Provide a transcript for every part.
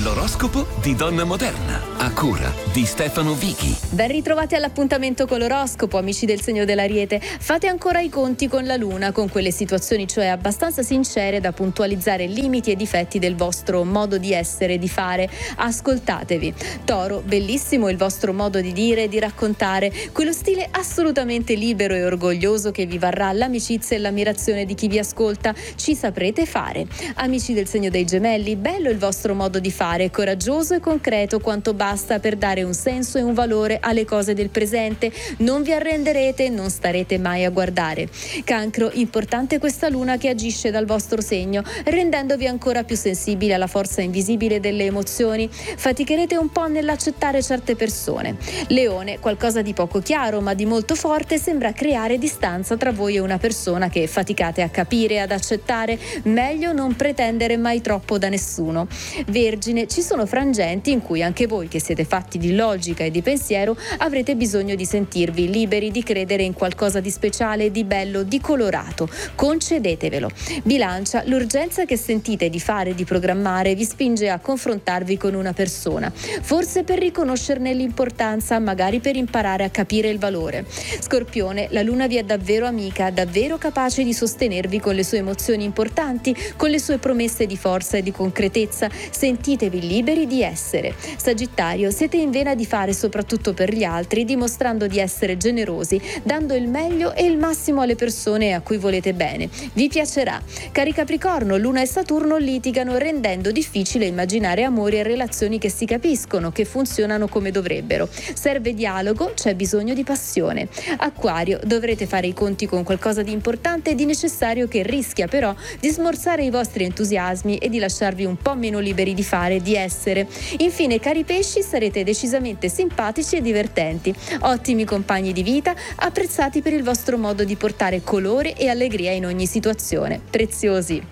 L'oroscopo di Donna Moderna, a cura di Stefano Vichi. Ben ritrovati all'appuntamento con l'oroscopo, amici del segno dell'Ariete. Fate ancora i conti con la luna, con quelle situazioni cioè abbastanza sincere da puntualizzare limiti e difetti del vostro modo di essere e di fare. Ascoltatevi. Toro, bellissimo il vostro modo di dire e di raccontare, quello stile assolutamente libero e orgoglioso che vi varrà l'amicizia e l'ammirazione di chi vi ascolta. Ci saprete fare. Amici del segno dei Gemelli, bello il vostro modo di fare, coraggioso e concreto quanto basta per dare un senso e un valore alle cose del presente. Non vi arrenderete, non starete mai a guardare. Cancro, importante questa luna che agisce dal vostro segno, rendendovi ancora più sensibili alla forza invisibile delle emozioni. Faticherete un po' nell'accettare certe persone. Leone, qualcosa di poco chiaro ma di molto forte sembra creare distanza tra voi e una persona che faticate a capire e ad accettare. Meglio non pretendere mai troppo da nessuno. Vergine, ci sono frangenti in cui anche voi che siete fatti di logica e di pensiero avrete bisogno di sentirvi liberi di credere in qualcosa di speciale, di bello, di colorato. Concedetevelo. Bilancia, l'urgenza che sentite di fare e di programmare vi spinge a confrontarvi con una persona, forse per riconoscerne l'importanza, magari per imparare a capire il valore. Scorpione, la luna vi è davvero amica, davvero capace di sostenervi con le sue emozioni importanti, con le sue promesse di forza e di concretezza. Sentitevi liberi di essere. Sagittario, siete in vena di fare soprattutto per gli altri, dimostrando di essere generosi, dando il meglio e il massimo alle persone a cui volete bene. Vi piacerà. Cari Capricorno, Luna e Saturno litigano, rendendo difficile immaginare amori e relazioni che si capiscono, che funzionano come dovrebbero. Serve dialogo, c'è bisogno di passione. Acquario, dovrete fare i conti con qualcosa di importante e di necessario che rischia però di smorzare i vostri entusiasmi e di lasciarvi un po' meno liberi di fare e di essere. Infine, cari pesci, sarete decisamente simpatici e divertenti, ottimi compagni di vita, apprezzati per il vostro modo di portare colore e allegria in ogni situazione. Preziosi.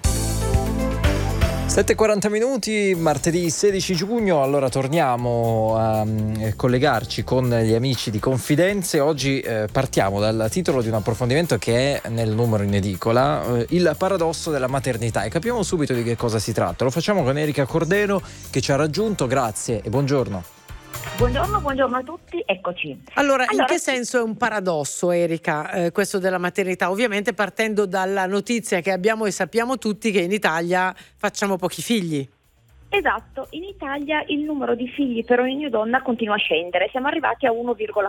7:40 minuti, martedì 16 giugno, allora torniamo a collegarci con gli amici di Confidenze. Oggi partiamo dal titolo di un approfondimento che è nel numero in edicola, il paradosso della maternità, e capiamo subito di che cosa si tratta. Lo facciamo con Erika Cordero che ci ha raggiunto, grazie e buongiorno. Buongiorno a tutti, eccoci. Allora, in che senso è un paradosso, Erika, questo della maternità? Ovviamente partendo dalla notizia che abbiamo e sappiamo tutti che in Italia facciamo pochi figli. Esatto, in Italia il numero di figli per ogni donna continua a scendere, siamo arrivati a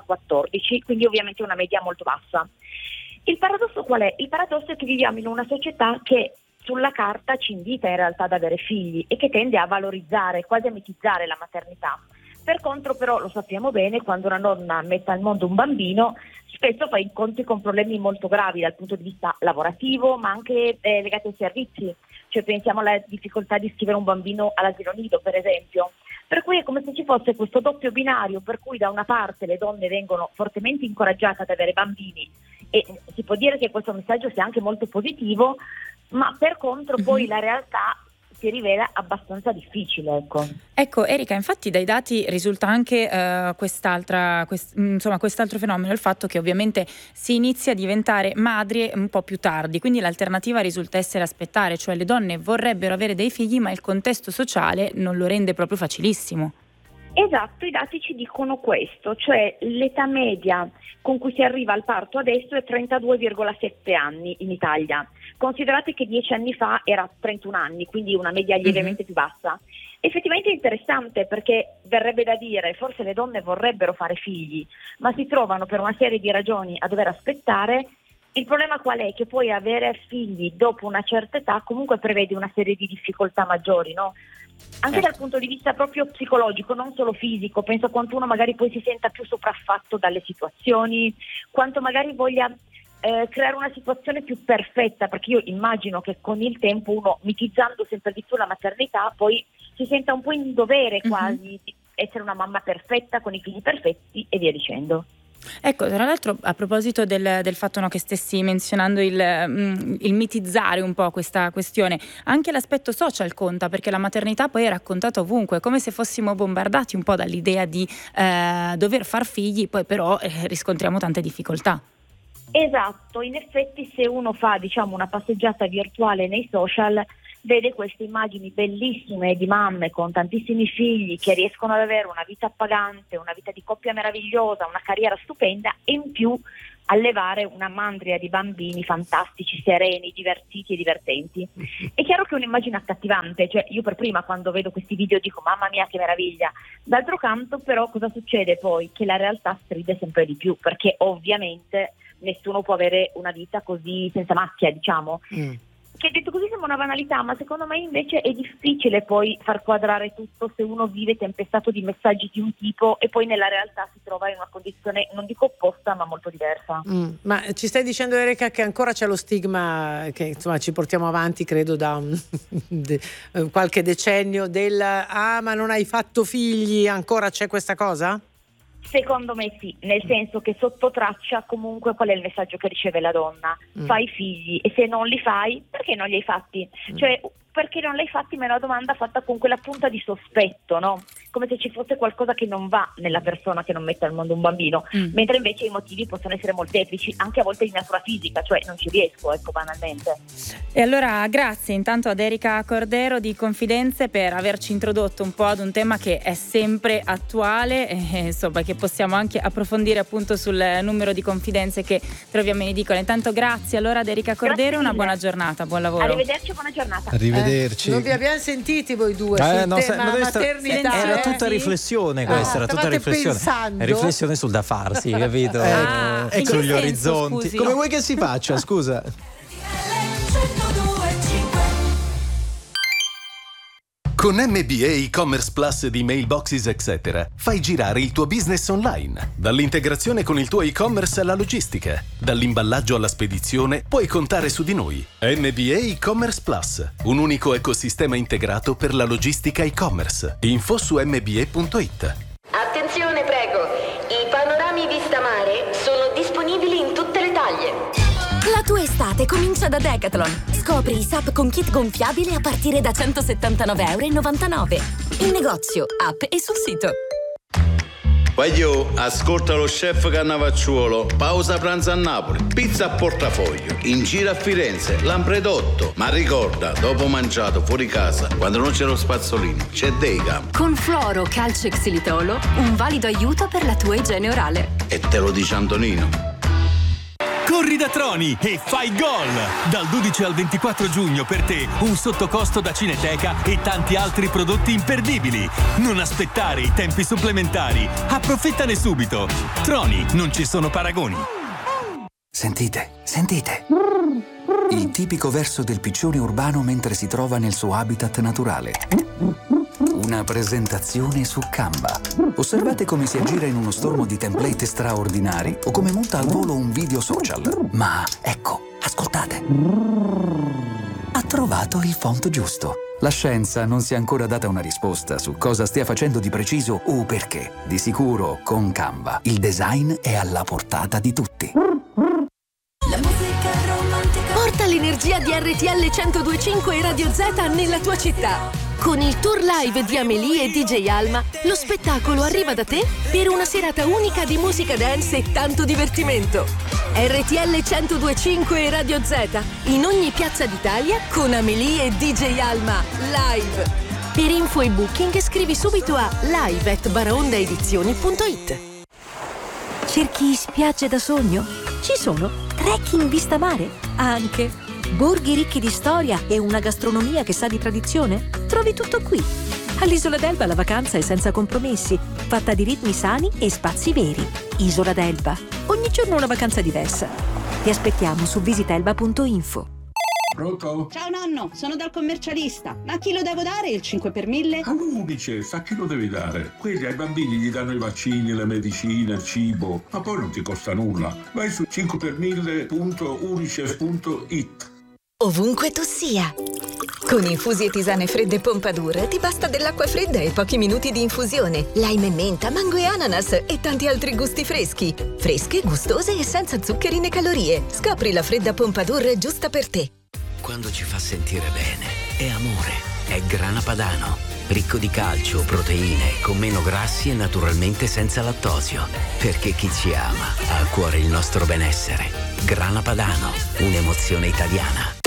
1,14, quindi ovviamente una media molto bassa. Il paradosso qual è? Il paradosso è che viviamo in una società che sulla carta ci invita in realtà ad avere figli e che tende a valorizzare, quasi a mitizzare la maternità. Per contro però lo sappiamo bene, quando una donna mette al mondo un bambino spesso fa incontri con problemi molto gravi dal punto di vista lavorativo ma anche legati ai servizi, cioè pensiamo alla difficoltà di iscrivere un bambino all'asilo nido per esempio, per cui è come se ci fosse questo doppio binario per cui da una parte le donne vengono fortemente incoraggiate ad avere bambini e si può dire che questo messaggio sia anche molto positivo, ma per contro poi la realtà si rivela abbastanza difficile, Ecco Erika, infatti dai dati risulta anche quest'altro fenomeno, il fatto che ovviamente si inizia a diventare madri un po' più tardi, quindi l'alternativa risulta essere aspettare, cioè le donne vorrebbero avere dei figli ma il contesto sociale non lo rende proprio facilissimo. Esatto, i dati ci dicono questo, cioè l'età media con cui si arriva al parto adesso è 32,7 anni in Italia. Considerate che 10 anni fa era 31 anni, quindi una media lievemente più bassa. Effettivamente è interessante perché verrebbe da dire, forse le donne vorrebbero fare figli, ma si trovano per una serie di ragioni a dover aspettare. Il problema qual è? Che poi avere figli dopo una certa età comunque prevede una serie di difficoltà maggiori, no? Anche dal punto di vista proprio psicologico, non solo fisico, penso quanto uno magari poi si senta più sopraffatto dalle situazioni, quanto magari voglia creare una situazione più perfetta, perché io immagino che con il tempo uno, mitizzando sempre di più la maternità, poi si senta un po' in dovere quasi di essere una mamma perfetta, con i figli perfetti e via dicendo. Ecco, tra l'altro a proposito del fatto che stessi menzionando il mitizzare un po' questa questione, anche l'aspetto social conta, perché la maternità poi è raccontata ovunque, come se fossimo bombardati un po' dall'idea di dover far figli, poi però riscontriamo tante difficoltà. Esatto, in effetti se uno fa una passeggiata virtuale nei social vede queste immagini bellissime di mamme con tantissimi figli che riescono ad avere una vita appagante, una vita di coppia meravigliosa, una carriera stupenda e in più allevare una mandria di bambini fantastici, sereni, divertiti e divertenti. È chiaro che è un'immagine accattivante, cioè io per prima quando vedo questi video dico mamma mia che meraviglia. D'altro canto però cosa succede poi? Che la realtà stride sempre di più, perché ovviamente nessuno può avere una vita così senza macchia, diciamo. Che detto così sembra una banalità, ma secondo me invece è difficile poi far quadrare tutto se uno vive tempestato di messaggi di un tipo e poi nella realtà si trova in una condizione, non dico opposta, ma molto diversa. Ma ci stai dicendo, Erika, che ancora c'è lo stigma che insomma ci portiamo avanti, credo da qualche decennio del ma non hai fatto figli, ancora c'è questa cosa? Secondo me sì, nel senso che sotto traccia comunque qual è il messaggio che riceve la donna? Fai figli, e se non li fai, perché non li hai fatti? Cioè, perché non li hai fatti, ma è una domanda fatta con quella punta di sospetto, no? Come se ci fosse qualcosa che non va nella persona che non mette al mondo un bambino, mentre invece i motivi possono essere molteplici, anche a volte di natura fisica, cioè non ci riesco, ecco, banalmente. E allora grazie intanto ad Erika Cordero di Confidenze per averci introdotto un po' ad un tema che è sempre attuale e insomma che possiamo anche approfondire appunto sul numero di Confidenze che troviamo in edicola. Intanto grazie allora ad Erika Cordero, una buona giornata, buon lavoro. Arrivederci, buona giornata. Arrivederci. Non vi abbiamo sentiti voi due sul no, tema maternità. Era tutta riflessione questa, era tutta riflessione. Pensando? Riflessione sul da farsi, capito? Ecco gli orizzonti. Scusi? Come vuoi che si faccia, scusa? Con MBA e-commerce plus di Mailboxes etc. fai girare il tuo business online. Dall'integrazione con il tuo e-commerce alla logistica, dall'imballaggio alla spedizione, puoi contare su di noi. MBA e-commerce plus, un unico ecosistema integrato per la logistica e-commerce. Info su mba.it. Attenzione, prego. I panorami vista mare sono disponibili in tutte le taglie. La tua estate comincia da Decathlon. Scopri i SUP con kit gonfiabile a partire da €179,99. In negozio, app e sul sito. Voglio, ascolta lo chef Cannavacciuolo. Pausa pranzo a Napoli, pizza a portafoglio, in giro a Firenze, Lampredotto. Ma ricorda, dopo mangiato fuori casa, quando non c'è lo spazzolino, c'è Decam. Con fluoro, calcio e xilitolo, un valido aiuto per la tua igiene orale. E te lo dice Antonino. Corri da Troni e fai gol! Dal 12 al 24 giugno per te un sottocosto da Cineteca e tanti altri prodotti imperdibili. Non aspettare i tempi supplementari. Approfittane subito. Troni, non ci sono paragoni. Sentite, sentite. Il tipico verso del piccione urbano mentre si trova nel suo habitat naturale. Una presentazione su Canva. Osservate come si aggira in uno stormo di template straordinari o come monta al volo un video social. Ma ecco, ascoltate. Ha trovato il font giusto. La scienza non si è ancora data una risposta su cosa stia facendo di preciso o perché. Di sicuro, con Canva, il design è alla portata di tutti. Porta l'energia di RTL 102.5 e Radio Z nella tua città. Con il tour live di Amélie e DJ Alma, lo spettacolo arriva da te per una serata unica di musica dance e tanto divertimento. RTL 102.5 e Radio Z, in ogni piazza d'Italia con Amélie e DJ Alma, live. Per info e booking scrivi subito a live@baraondaedizioni.it. Cerchi spiagge da sogno? Ci sono. Trekking vista mare? Anche. Borghi ricchi di storia e una gastronomia che sa di tradizione? Trovi tutto qui. All'Isola d'Elba la vacanza è senza compromessi, fatta di ritmi sani e spazi veri. Isola d'Elba. Ogni giorno una vacanza diversa. Ti aspettiamo su visitelba.info. Pronto? Ciao nonno, sono dal commercialista. Ma a chi lo devo dare il 5 per 1000? All'Unicef, a chi lo devi dare? Quelli ai bambini gli danno i vaccini, le medicine, il cibo, ma poi non ti costa nulla. Vai su 5per1000.unicef.it. Ovunque tu sia. Con infusi e tisane fredde Pompadour ti basta dell'acqua fredda e pochi minuti di infusione. Lime e menta, mango e ananas e tanti altri gusti freschi. Fresche, gustose e senza zuccheri né calorie. Scopri la fredda Pompadour giusta per te. Quando ci fa sentire bene, è amore, è Grana Padano. Ricco di calcio, proteine, con meno grassi e naturalmente senza lattosio. Perché chi ci ama ha a cuore il nostro benessere. Grana Padano, un'emozione italiana.